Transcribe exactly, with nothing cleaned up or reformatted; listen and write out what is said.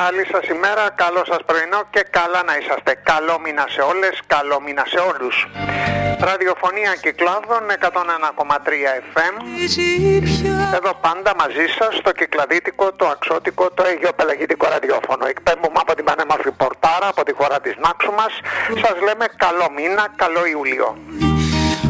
Καλή σας ημέρα, καλό σας πρωινό και καλά να είσαστε. Καλό μήνα σε όλες, καλό μήνα σε όλους. Ραδιοφωνία Κυκλάδων εκατόν ένα κόμμα τρία εφ εμ. Εδώ πάντα μαζί σας στο κυκλαδίτικο, το αξώτικο, το αιγιοπελαγίτικο ραδιόφωνο. Εκπέμπουμε από την πανέμορφη Πορτάρα, από τη χώρα της Νάξου μας. Σας λέμε καλό μήνα, καλό Ιούλιο.